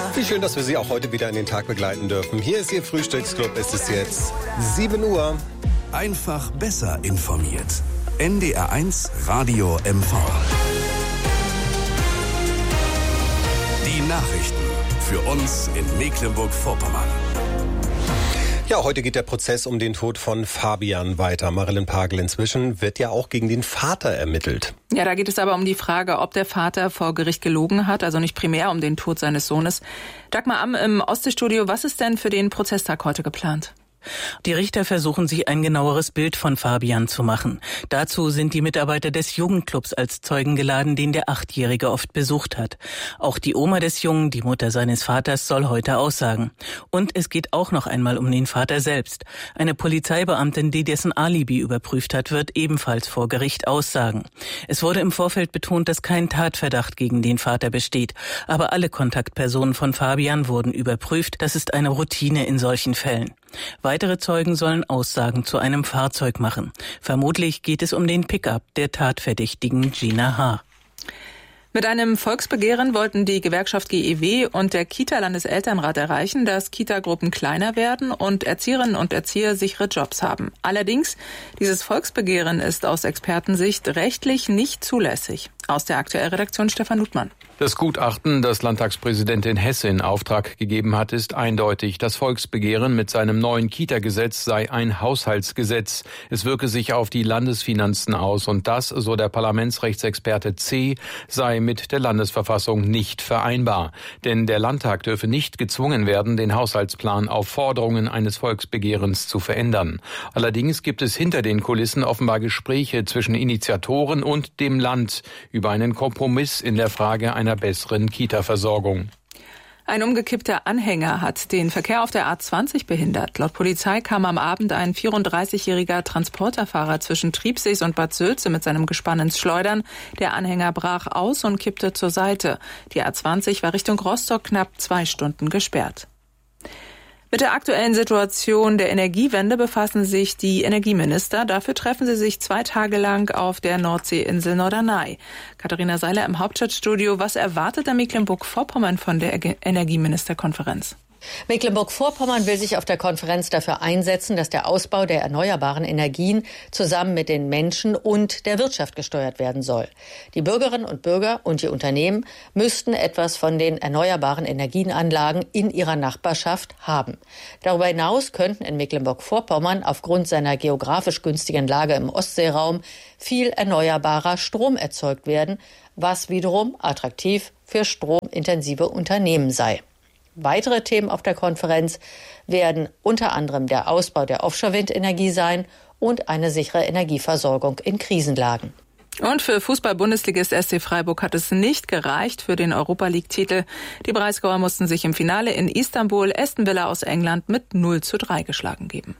Wie schön, dass wir Sie auch heute wieder in den Tag begleiten dürfen. Hier ist Ihr Frühstücksclub. Es ist jetzt 7 Uhr. Einfach besser informiert. NDR1 Radio MV. Die Nachrichten für uns in Mecklenburg-Vorpommern. Ja, heute geht der Prozess um den Tod von Fabian weiter. Marilyn Pagel, inzwischen wird ja auch gegen den Vater ermittelt. Ja, da geht es aber um die Frage, ob der Vater vor Gericht gelogen hat, also nicht primär um den Tod seines Sohnes. Dagmar Amm im Ostsee-Studio, was ist denn für den Prozesstag heute geplant? Die Richter versuchen, sich ein genaueres Bild von Fabian zu machen. Dazu sind die Mitarbeiter des Jugendclubs als Zeugen geladen, den der 8-Jährige oft besucht hat. Auch die Oma des Jungen, die Mutter seines Vaters, soll heute aussagen. Und es geht auch noch einmal um den Vater selbst. Eine Polizeibeamtin, die dessen Alibi überprüft hat, wird ebenfalls vor Gericht aussagen. Es wurde im Vorfeld betont, dass kein Tatverdacht gegen den Vater besteht. Aber alle Kontaktpersonen von Fabian wurden überprüft. Das ist eine Routine in solchen Fällen. Weitere Zeugen sollen Aussagen zu einem Fahrzeug machen. Vermutlich geht es um den Pickup der tatverdächtigen Gina H. Mit einem Volksbegehren wollten die Gewerkschaft GEW und der Kita-Landeselternrat erreichen, dass Kitagruppen kleiner werden und Erzieherinnen und Erzieher sichere Jobs haben. Allerdings, dieses Volksbegehren ist aus Expertensicht rechtlich nicht zulässig. Aus der Aktuellredaktion Stefan Ludmann. Das Gutachten, das Landtagspräsidentin Hesse in Auftrag gegeben hat, ist eindeutig. Das Volksbegehren mit seinem neuen Kita-Gesetz sei ein Haushaltsgesetz. Es wirke sich auf die Landesfinanzen aus und das, so der Parlamentsrechtsexperte C., sei mit der Landesverfassung nicht vereinbar. Denn der Landtag dürfe nicht gezwungen werden, den Haushaltsplan auf Forderungen eines Volksbegehrens zu verändern. Allerdings gibt es hinter den Kulissen offenbar Gespräche zwischen Initiatoren und dem Land über einen Kompromiss in der Frage einer besseren Kita-Versorgung. Ein umgekippter Anhänger hat den Verkehr auf der A20 behindert. Laut Polizei kam am Abend ein 34-jähriger Transporterfahrer zwischen Triebsees und Bad Sülze mit seinem Gespann ins Schleudern. Der Anhänger brach aus und kippte zur Seite. Die A20 war Richtung Rostock knapp 2 Stunden gesperrt. Mit der aktuellen Situation der Energiewende befassen sich die Energieminister. Dafür treffen sie sich 2 Tage lang auf der Nordseeinsel Norderney. Katharina Seiler im Hauptstadtstudio. Was erwartet der Mecklenburg-Vorpommern von der Energieministerkonferenz? Mecklenburg-Vorpommern will sich auf der Konferenz dafür einsetzen, dass der Ausbau der erneuerbaren Energien zusammen mit den Menschen und der Wirtschaft gesteuert werden soll. Die Bürgerinnen und Bürger und die Unternehmen müssten etwas von den erneuerbaren Energienanlagen in ihrer Nachbarschaft haben. Darüber hinaus könnten in Mecklenburg-Vorpommern aufgrund seiner geografisch günstigen Lage im Ostseeraum viel erneuerbarer Strom erzeugt werden, was wiederum attraktiv für stromintensive Unternehmen sei. Weitere Themen auf der Konferenz werden unter anderem der Ausbau der Offshore-Windenergie sein und eine sichere Energieversorgung in Krisenlagen. Und für Fußball-Bundesligist SC Freiburg hat es nicht gereicht für den Europa-League-Titel. Die Breisgauer mussten sich im Finale in Istanbul Aston Villa aus England mit 0:3 geschlagen geben.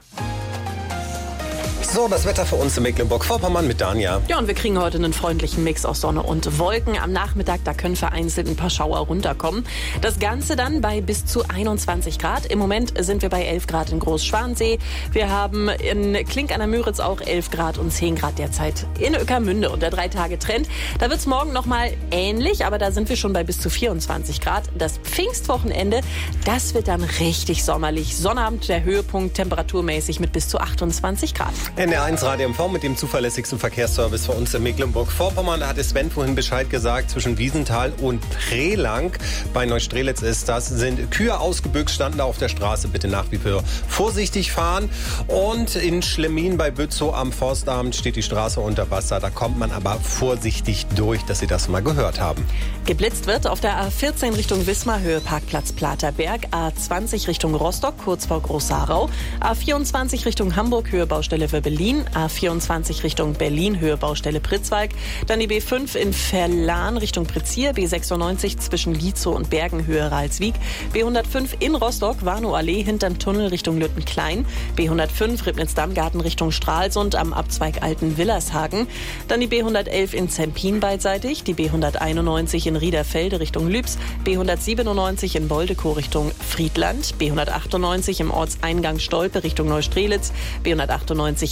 So, das Wetter für uns in Mecklenburg-Vorpommern mit Dania. Ja, und wir kriegen heute einen freundlichen Mix aus Sonne und Wolken. Am Nachmittag, da können vereinzelt ein paar Schauer runterkommen. Das Ganze dann bei bis zu 21 Grad. Im Moment sind wir bei 11 Grad in Großschwansee. Wir haben in Klink an der Müritz auch 11 Grad und 10 Grad derzeit in Ueckermünde. Und der 3-Tage-Trend, da wird's morgen nochmal ähnlich, aber da sind wir schon bei bis zu 24 Grad. Das Pfingstwochenende, das wird dann richtig sommerlich. Sonnabend der Höhepunkt temperaturmäßig mit bis zu 28 Grad. NDR1 Radio MV mit dem zuverlässigsten Verkehrsservice für uns in Mecklenburg-Vorpommern. Da hat Sven vorhin Bescheid gesagt, zwischen Wiesenthal und Prelang, bei Neustrelitz ist das, sind Kühe ausgebüxt, standen da auf der Straße. Bitte nach wie vor vorsichtig fahren. Und in Schlemmin bei Bützow am Forstamt steht die Straße unter Wasser. Da kommt man aber vorsichtig durch, dass Sie das mal gehört haben. Geblitzt wird auf der A14 Richtung Wismar, Höhe Parkplatz Platerberg, A20 Richtung Rostock, kurz vor Groß-Sarau, A24 Richtung Hamburg, Höhe Baustelle für Berlin, A24 Richtung Berlin, Höhe Baustelle Pritzwalk, dann die B5 in Verlan Richtung Prizier, B96 zwischen Lietzow und Bergen, Höhe Ralswiek, B105 in Rostock, Warnow-Allee hinterm Tunnel Richtung Lüttenklein, B105 Ribnitz-Dammgarten Richtung Stralsund am Abzweig Alten-Willershagen, dann die B111 in Zempin beidseitig, die B191 in Riederfelde Richtung Lübs, B197 in Boldekow Richtung Friedland, B198 im Ortseingang Stolpe Richtung Neustrelitz, B198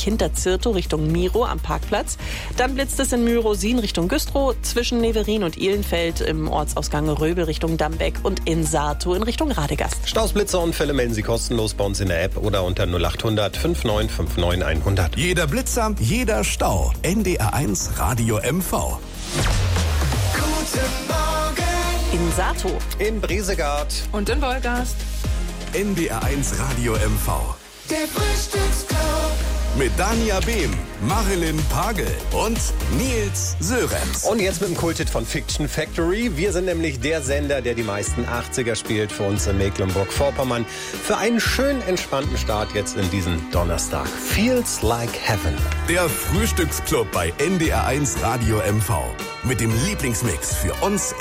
Hinterzirtow Richtung Miro am Parkplatz. Dann blitzt es in Myrosin Richtung Güstrow, zwischen Neverin und Ihlenfeld im Ortsausgang Röbel Richtung Dambeck und in Saartow in Richtung Radegast. Staus, Blitzer und Fälle melden Sie kostenlos bei uns in der App oder unter 0800 5959 100. Jeder Blitzer, jeder Stau. NDR1 Radio MV. Guten Morgen. In Saartow. In Bresegard. Und in Wolgast. NDR1 Radio MV. Der Frühstücksclub. Mit Dania Behm, Marilyn Pagel und Nils Sörenz. Und jetzt mit dem Kulthit von Fiction Factory. Wir sind nämlich der Sender, der die meisten 80er spielt für uns in Mecklenburg-Vorpommern. Für einen schönen, entspannten Start jetzt in diesen Donnerstag. Feels like heaven. Der Frühstücksclub bei NDR1 Radio MV. Mit dem Lieblingsmix für uns